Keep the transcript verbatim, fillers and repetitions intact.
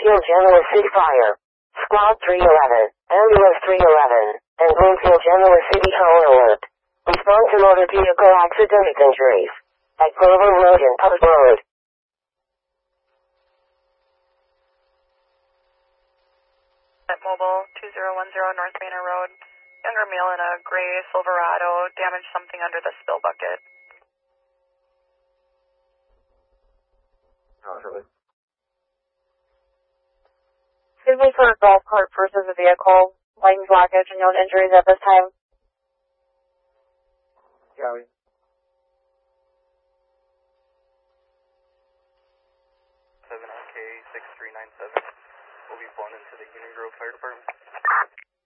Bloomfield Genoa City Fire. Squad three eleven, Ambulance three eleven, and Bloomfield Genoa City Tower Alert. Respond to motor vehicle accident injuries. At Clover Road and Post Road. At Mobile two zero one zero North Manor Road. Younger male in a gray Silverado damaged something under the spill bucket. Excuse me for a golf cart versus a vehicle. Lighting blockage and known injuries at this time. Copy. seven N K six three nine seven will be flown into the Union Grove Fire Department.